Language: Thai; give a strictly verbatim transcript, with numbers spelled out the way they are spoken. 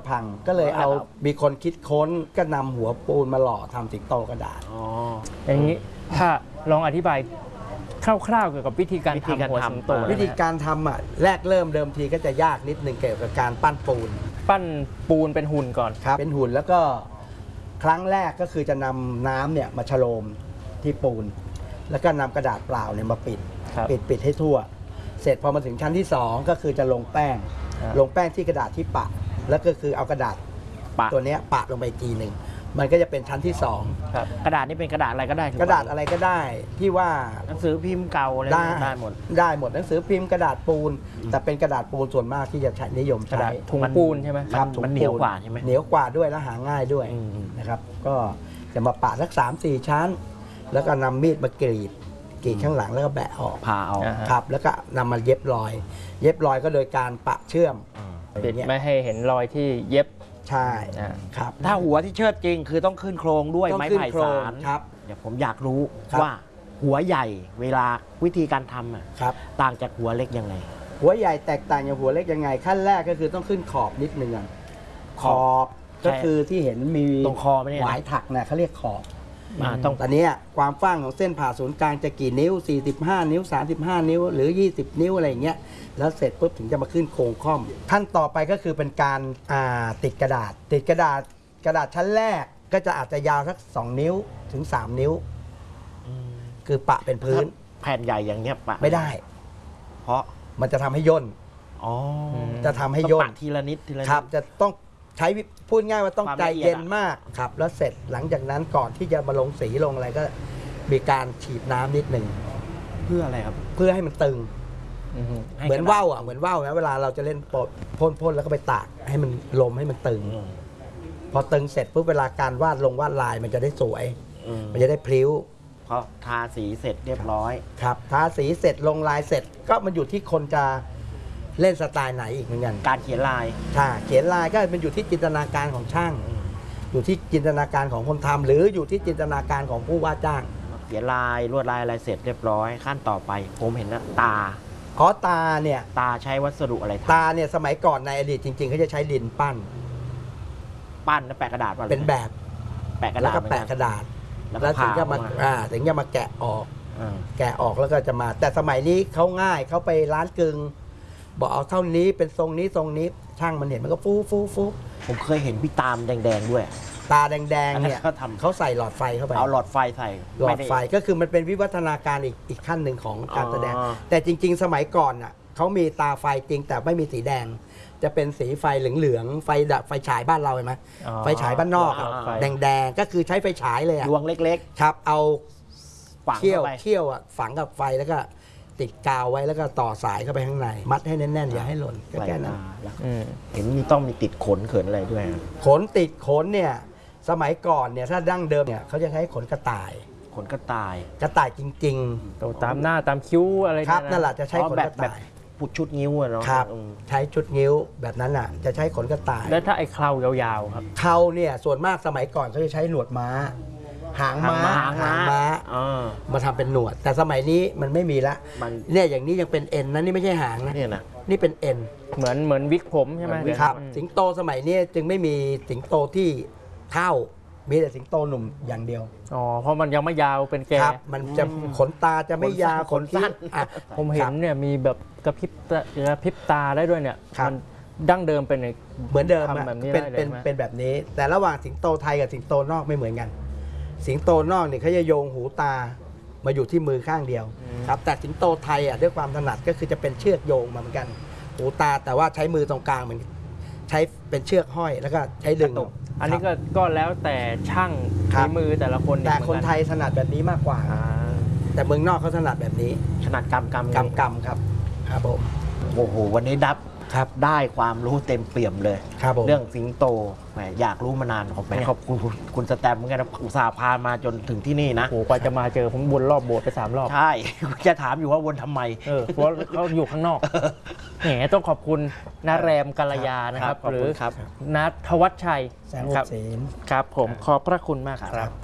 พังก็เลยเอามีคนคิดค้นก็นำหัวปูนมาหล่อทำสิงโตกระดาษอ๋ออย่างนี้ถ้าลองอธิบายคร่าวๆเกี่ยวกับวิธีการทำหัวสิงโตวิธีการทำอ่ะแรกเริ่มเดิมทีก็จะยากนิดนึงเกี่ยวกับการปั้นปูนปั้นปูนเป็นหุ่นก่อนครับเป็นหุ่นแล้วก็ครั้งแรกก็คือจะนำน้ำเนี่ยมาฉโลมที่ปูนแล้วก็นำกระดาษเปล่าเนี่ยมาปิดปิดปิดให้ทั่วเสร็จพอมาถึงชั้นที่สองก็คือจะลงแป้งลงแป้งที่กระดาษที่ปะแล้วก็คือเอากระดาษตัวนี้ปะลงไปทีหนึ่งมันก็จะเป็นชั้นที่สองกระดาษนี่เป็นกระดาษอะไรก็ได้กระดาษอะไรก็ได้ที่ว่าหนังสือพิมพ์เก่าอะไรได้หมดได้หมดหนังสือพิมพ์กระดาษปูนแต่เป็นกระดาษปูนส่วนมากที่จะใช้นิยมใช้ถุงปูนใช่ไหมครับมันเหนียวกว่าใช่ไหมเหนียวกว่าด้วยและหาง่ายด้วยนะครับก็จะมาปะสักสามสี่ชั้นแล้วก็นำมีดมากรีดกรีดข้างหลังแล้วก็แบะออกผ่าเอาครับแล้วก็นำมาเย็บรอยเย็บรอยก็โดยการปะเชื่อมปิดไม่ให้เห็นรอยที่เย็บใช่ครับถ้าหัวที่เชิดจริงคือต้องขึ้นโครงด้วยไม้ไผ่สารครับเดี๋ยวผมอยากรู้ว่าหัวใหญ่เวลาวิธีการทำอ่ะต่างจากหัวเล็กยังไงหัวใหญ่แตกต่างจากหัวเล็กยังไงขั้นแรกก็คือต้องขึ้นขอบนิดนึงขอบก็คือที่เห็นมีตรงคอไม่ได้หวายถักนะเขาเรียกขอบตอนนี้ความกว้างของเส้นผ่าศูนย์กลางจะกี่นิ้วสี่สิบห้านิ้วสามสิบห้านิ้วหรือยี่สิบนิ้วอะไรอย่างเงี้ยแล้วเสร็จปุ๊บถึงจะมาขึ้นโครงค่อมขั้นต่อไปก็คือเป็นการติดกระดาษติดกระดาษกระดาษชั้นแรกก็จะอาจจะยาวสักสองนิ้วถึงสามนิ้วคือปะเป็นพื้นแผ่นใหญ่อย่างเงี้ยปะไม่ได้เพราะมันจะทำให้ย่นจะทำให้ย่นทีละนิดทีละนิดครับจะต้องใช้พูดง่ายว่าต้องใจเย็นมากครับแล้วเสร็จหลังจากนั้นก่อนที่จะมาลงสีลงอะไรก็มีการฉีดน้ำนิดหนึ่งเพื่ออะไรครับเพื่อให้มันตึงเหมือนว่าวอ่ะเหมือนว่าวนะเวลาเราจะเล่นปดพ่นๆแล้วก็ไปตากให้มันลมให้มันตึงพอตึงเสร็จปุ๊บเวลาการวาดลงวาดลายมันจะได้สวยมันจะได้พลิ้วเพราะทาสีเสร็จเรียบร้อยครับทาสีเสร็จลงลายเสร็จก็มันอยู่ที่คนจะเล่นสไตล์ไหนอีกเหมือนกันการเขียนลายใช่เขียนลายก็เป็นอยู่ที่จินตนาการของช่างอยู่ที่จินตนาการของคนทำหรืออยู่ที่จินตนาการของผู้ว่าจ้างเขียนลายลวดลายอะไรเสร็จเรียบร้อยขั้นต่อไปผมเห็นนะตาอ๋อตาเนี่ยตาใช้วัสดุอะไรตาเนี่ยสมัยก่อนในอดีตจริงๆเขาจะใช้ดินปั้นปั้นแล้วแปะกระดาษเป็นแบบแปะกระดาษแล้วก็แปะกระดาษแล้วถึงจะมาอ่าถึงจะมาแกะออกแกะออกแล้วก็จะมาแต่สมัยนี้เขาง่ายเขาไปร้านกึ่งบอกเอาเท่านี้เป็นทรงนี้ทรงนี้ช่างมันเห็นมันก็ฟูฟูฟูผมเคยเห็นพี่ตามแดงๆด้วยตาแดงๆเนี่ยเขาทำเขาใส่หลอดไฟเข้าไปเอาหลอดไฟใส่หลอดไฟก็คือมันเป็นวิวัฒนาการอีกอีกขั้นหนึ่งของการแสดงแต่จริงๆสมัยก่อนอ่ะเขามีตาไฟจริงแต่ไม่มีสีแดงจะเป็นสีไฟเหลืองๆไฟไฟฉายบ้านเราเห็นไหมไฟฉายบ้านนอกแดงๆก็คือใช้ไฟฉายเลยอะดวงเล็กๆครับเอาเชี่ยวเชี่ยวอ่ะฝังกับไฟแล้วก็ติดกาวไว้แล้วก็ต่อสายเข้าไปข้างในมัดให้แน่นๆอย่าให้หล่นแค่นั้นเห็นมีต้องมีติดขนเขินอะไรด้วยขนติดขนเนี่ยสมัยก่อนเนี่ยถ้าดั้งเดิมเนี่ยเขาจะใช้ขนกระต่ายขนกระต่ายกระต่ายจริงๆตามหน้าตามคิ้วอะไรครับนั่นแหละจะใช้ขนกระต่ายปุดชุดนิ้วอะเนาะครับใช้ชุดนิ้วแบบนั้นอ่ะจะใช้ขนกระต่ายแล้วถ้าไอ้เครายาวๆครับเคราเนี่ยส่วนมากสมัยก่อนเขาจะใช้หนวดม้าหางม้าหางม้ามาทำเป็นหนวดแต่สมัยนี้มันไม่มีละเนี่ยอย่างนี้ยังเป็นเอ็นนะนี่ไม่ใช่หางนะนี่นะนี่เป็นเอ็นเหมือนเหมือนวิกผมใช่ไหมครับสิงโตสมัยนี้จึงไม่มีสิงโตที่เท่ามีแต่สิงโตหนุ่มอย่างเดียวอ๋อเพราะมันยังไม่ยาวเป็นแก่มันจะขนตาจะไม่ยาวขนสั้นผมเห็นเนี่ยมีแบบกระพริบกระพริบตาได้ด้วยเนี่ยมันดั้งเดิมเป็นเหมือนเดิมเป็นเป็นเป็นแบบนี้แต่ระหว่างสิงโตไทยกับสิงโตนอกไม่เหมือนกันสิงโตนอกเนี่ยเขาจะโยงหูตามาอยู่ที่มือข้างเดียวครับแต่สิงโตไทยอ่ะด้วยความถนัดก็คือจะเป็นเชือกโยงมาเหมือนกันหูตาแต่ว่าใช้มือตรงกลางเหมือนใช้เป็นเชือกห้อยแล้วก็ใช้ดึงอันนี้ก็ก็แล้วแต่ช่างฝีมือแต่ละคนแต่คนไทยถนัดแบบนี้มากกว่าแต่เมืองนอกเขาถนัดแบบนี้ถนัดกำกำกำกำครับครับผมโอ้โหวันนี้ดับครับได้ความรู้เต็มเปี่ยมเลยเรื่องสิงโตแหมอยากรู้มานานขอบขอบคุณคุณสแตมป์เหมือนกันอุตส่าห์พามาจนถึงที่นี่นะโอ้กว่าจะมาเจอผมวนรอบโบสถ์ไปสามรอบใช่จะถามอยู่ว่าวนทำไมเออเพราะเขาอยู่ข้างนอกแหมต้องขอบคุณนาแรมกัลยานะครับหรือนัทวัชชัยแสงอุดศิลป์ครับผมขอบพระคุณมากครับ